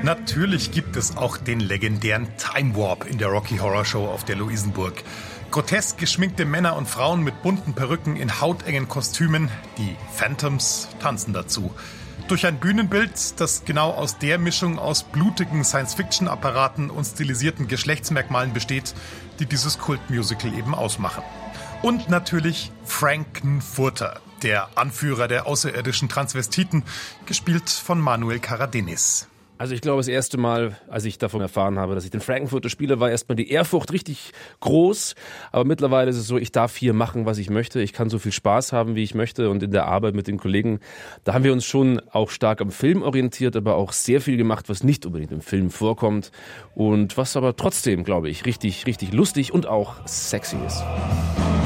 Natürlich gibt es auch den legendären Time Warp in der Rocky Horror Show auf der Luisenburg. Grotesk geschminkte Männer und Frauen mit bunten Perücken in hautengen Kostümen, die Phantoms, tanzen dazu. Durch ein Bühnenbild, das genau aus der Mischung aus blutigen Science-Fiction-Apparaten und stilisierten Geschlechtsmerkmalen besteht, die dieses Kultmusical eben ausmachen. Und natürlich Frankenfurter, der Anführer der außerirdischen Transvestiten, gespielt von Manuel Carradenis. Also ich glaube, das erste Mal, als ich davon erfahren habe, dass ich den Frankenfurter spiele, war erstmal die Ehrfurcht richtig groß. Aber mittlerweile ist es so, ich darf hier machen, was ich möchte. Ich kann so viel Spaß haben, wie ich möchte. Und in der Arbeit mit den Kollegen, da haben wir uns schon auch stark am Film orientiert, aber auch sehr viel gemacht, was nicht unbedingt im Film vorkommt. Und was aber trotzdem, glaube ich, richtig, richtig lustig und auch sexy ist.